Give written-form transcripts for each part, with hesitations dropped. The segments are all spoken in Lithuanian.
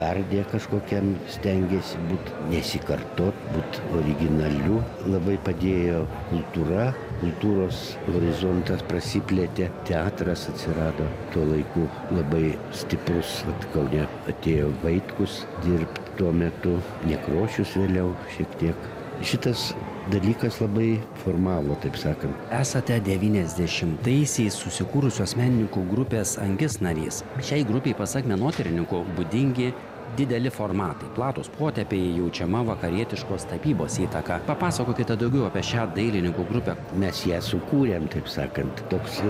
Ardė kažkokiam stengėsi nesikartot, būt originaliu. Labai padėjo kultūra, kultūros horizontas prasiplėtė, teatras atsirado. Tuo laiku labai stiprus, Kaune atėjo Vaitkus dirbti tuo metu, Nekrošius vėliau šiek tiek. Šitas dalykas labai formavo, taip sakant. Esate 90-aisiais susikūrusios menininkų grupės Angis narys. Šiai grupiai, pasak menotyrininkų, būdingi dideli formatai, platus potėpiai, jaučiama vakarietiškos tapybos įtaka. Papasakokite daugiau apie šią dailininkų grupę. Mes ją sukūrėm, taip sakant. Toks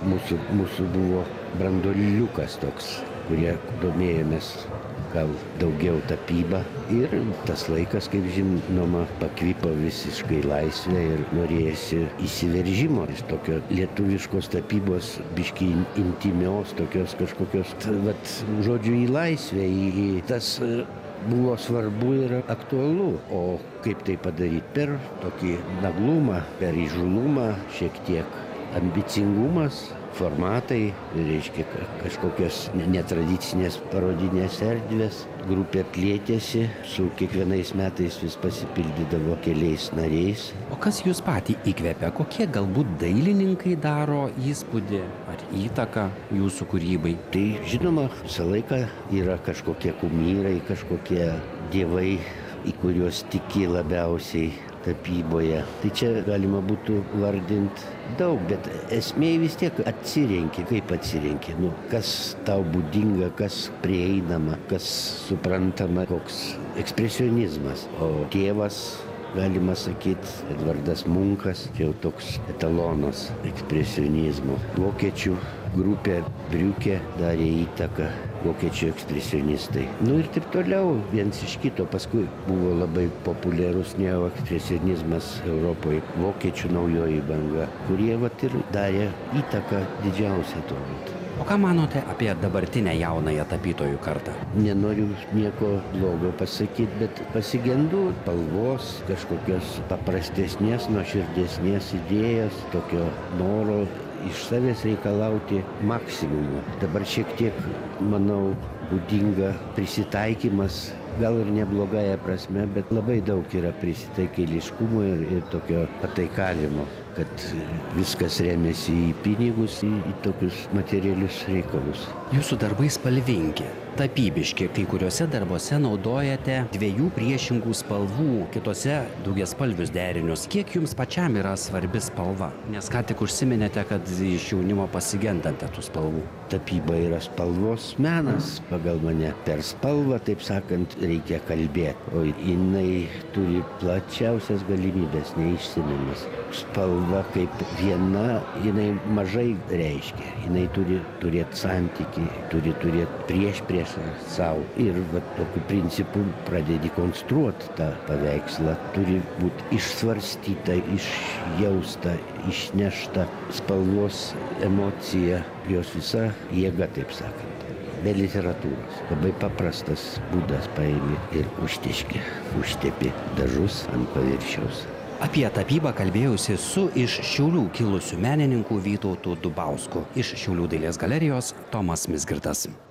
mūsų buvo branduoliukas toks, kurie domėjomės gal daugiau tapybą. Ir tas laikas, kaip žinoma, pakvipo visiškai laisvę ir norėjosi įsiveržimo iš tokio lietuviškos tapybos, biškį intimios, tokios kažkokios, žodžiu, į laisvę, į tas buvo svarbu ir aktualu. O kaip tai padaryti? Per tokį naglumą, per įžūlumą, šiek tiek ambicingumas, formatai, reiškia kažkokios netradicinės parodinės erdvės. Grupė plėtėsi, su kiekvienais metais vis pasipildydavo keliais nariais. O kas jūs patį įkvepia? Kokie galbūt dailininkai daro įspūdį ar įtaką jūsų kūrybai? Tai žinoma, visą laiką yra kažkokie kumyrai, kažkokie dievai, į kuriuos tiki labiausiai tapyboje. Tai čia galima būtų vardinti daug, bet esmė vis tiek atsirenki. Kaip atsirenki? Kas tau būdinga, kas prieinama, kas suprantama, koks ekspresionizmas. O tėvas, galima sakyti, Edvardas Munkas, čia jau toks etalonas ekspresionizmo. Vokiečių grupė Briukė darė įtaką, vokiečių ekspresionistai. Ir taip toliau, viens iš kito. Paskui buvo labai populiarus neoekspresionizmas Europoje, vokiečių naujoji banga, kurie ir darė įtaką didžiausią turbūt. O ką manote apie dabartinę jaunąją tapytojų kartą? Nenoriu nieko blogo pasakyti, bet pasigendu spalvos, kažkokios paprastesnės, nuoširdesnės idėjos, tokio noro iš savęs reikalauti maksimumo. Dabar šiek tiek, manau, būdinga prisitaikymas, gal ir neblogąja prasme, bet labai daug yra prisitaikėliškumo ir tokio pataikavimo, kad viskas remiasi į pinigus, į tokius materialius reikalus. Jūsų darbai spalvingi, tapybiški. Kai kuriuose darbuose naudojate dviejų priešingų spalvų, kitose daugiaspalvius derinius. Kiek jums pačiam yra svarbi spalva? Nes ką tik užsiminėte, kad iš jaunimo pasigendate tų spalvų. Tapyba yra spalvos menas pagal mane. Per spalvą, taip sakant, reikia kalbėti. O jinai turi plačiausias galimybės, neišsimiamas. Spalva kaip viena, jinai mažai reiškia. Jinai turi turėti santykį, turi turėti prieš savo. Ir tokiu principu pradedi konstruoti tą paveikslą. Turi būti išsvarstyta, išjausta, išnešta spalvos emocija, jos visa jėga, taip sakant. Be literatūros. Labai paprastas būdas paimi ir užtepi dažus ant paviršiaus. Apie tapybą kalbėjausi su iš Šiaulių kilusiu menininku Vytautu Dubausku. Iš Šiaulių dailės galerijos Tomas Mizgirdas.